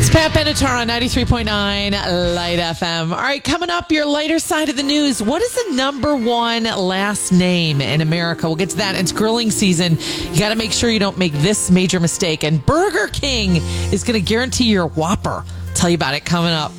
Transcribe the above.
Pat Benatar on 93.9 Light FM. All right, coming up, your lighter side of the news. What is the number one last name in America? We'll get to that. It's grilling season. You got to make sure you don't make this major mistake. And Burger King is going to guarantee your Whopper. Tell you about it coming up.